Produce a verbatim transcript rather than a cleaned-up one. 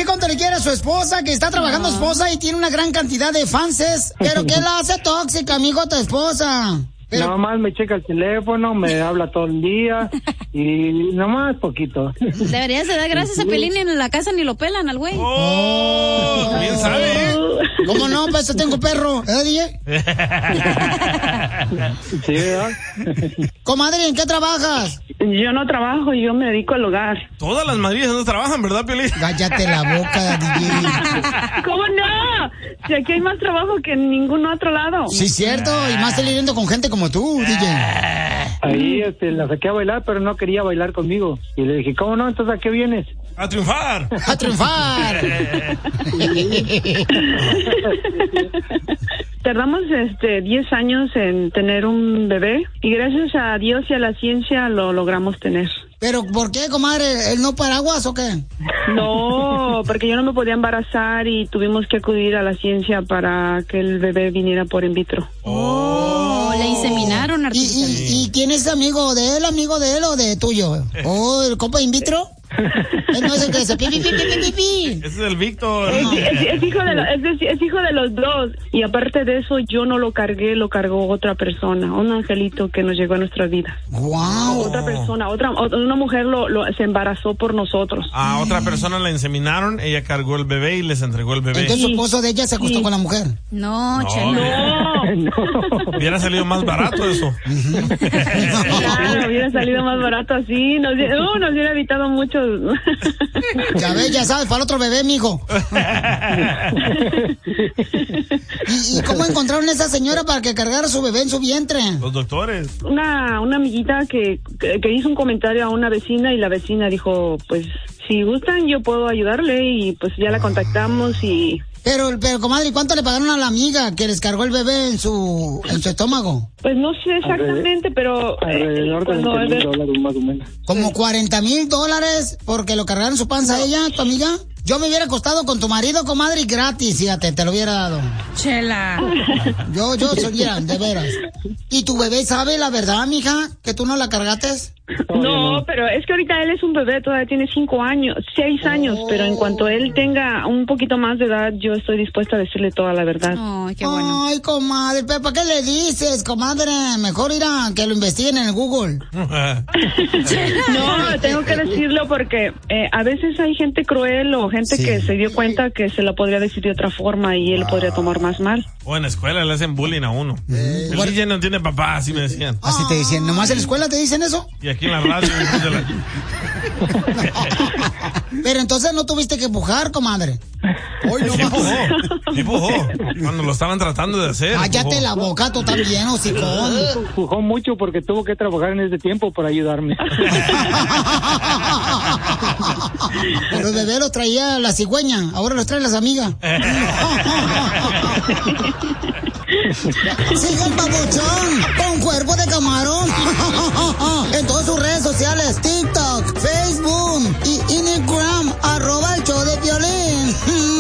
decir cuánto le quiere a su esposa, que está trabajando no. esposa y tiene una gran cantidad de fanses. ¿Pero qué la hace tóxica, amigo, tu esposa? Pero... Nomás me checa el teléfono, me habla todo el día y nomás poquito. Deberías de dar gracias a Pelín y en la casa ni lo pelan al güey. ¡Oh! Bien sabe, ¿eh? ¿Cómo no? Pues yo tengo perro, ¿eh, D J? Sí, ¿verdad? Comadre, ¿en qué trabajas? Yo no trabajo, yo me dedico al hogar. Todas las madrillas no trabajan, ¿verdad, Pelín? Cállate la boca, D J. ¿Cómo no? Si aquí hay más trabajo que en ningún otro lado. Sí, cierto, y más saliendo con gente como tú, D J. Ahí este, la saqué a bailar, pero no quería bailar conmigo. Y le dije, ¿cómo no? Entonces, ¿a qué vienes? ¡A triunfar! ¡A triunfar! Tardamos este diez años en tener un bebé y gracias a Dios y a la ciencia lo logramos tener. ¿Pero por qué, comadre? ¿El no paraguas o qué? No, porque yo no me podía embarazar y tuvimos que acudir a la ciencia para que el bebé viniera por in vitro. Oh, le inseminaron artificial. ¿Y, y, ¿Y quién es amigo de él, amigo de él o de tuyo? ¿O el compa in vitro? No es el que se pi, pi, pi, pi, pi, pi. Ese es el Víctor. Es, es, es, hijo de lo, es, es hijo de los dos. Y aparte de eso, yo no lo cargué, lo cargó otra persona, un angelito que nos llegó a nuestra vida. Wow. Otra persona, otra, una mujer lo, lo se embarazó por nosotros. A otra persona la inseminaron, ella cargó el bebé y les entregó el bebé. Entonces sí. Su esposo de ella se acostó sí. con la mujer. No, no, Chela. No. Hubiera salido más barato eso. Claro, hubiera salido más barato así. Nos, uh, nos hubiera evitado mucho. Ya ves, ya sabes, para el otro bebé, mijo. ¿Y, ¿Y cómo encontraron a esa señora para que cargara su bebé en su vientre? Los doctores. Una, una amiguita que, que, que hizo un comentario a una vecina y la vecina dijo, pues, si gustan yo puedo ayudarle y pues ya la contactamos y... Pero, pero, comadre, ¿cuánto le pagaron a la amiga que les cargó el bebé en su, en su estómago? Pues no sé exactamente, pero... Alrededor de veinte mil dólares más o menos. ¿Como cuarenta mil dólares porque lo cargaron su panza a ella, tu amiga? Yo me hubiera acostado con tu marido, comadre, gratis, fíjate, te lo hubiera dado. Chela. Yo, yo, mira, de veras. ¿Y tu bebé sabe la verdad, mija, que tú no la cargates? No, pero es que ahorita él es un bebé, todavía tiene cinco años, seis años, oh. Pero en cuanto él tenga un poquito más de edad, yo estoy dispuesta a decirle toda la verdad. Ay, qué bueno. Ay, comadre, pero ¿para qué le dices, comadre? Mejor ir a que lo investiguen en el Google. No, tengo que decirlo porque eh, a veces hay gente cruel o gente sí. que se dio cuenta que se lo podría decir de otra forma y él ah. podría tomar más mal. O en la escuela le hacen bullying a uno. Eh, el D J no tiene papá, así me decían. Así te decían, ¿nomás en la escuela te dicen eso? Y aquí en la radio. De la... Pero entonces no tuviste que empujar, comadre. Hoy no empujó, empujó. Cuando lo estaban tratando de hacer. Cállate la boca, tú también, hocicón. Empujó mucho porque tuvo que trabajar en ese tiempo para ayudarme. Pero el bebé lo traía la cigüeña, ahora los trae las amigas. Sigue el babuchón con Cuervo de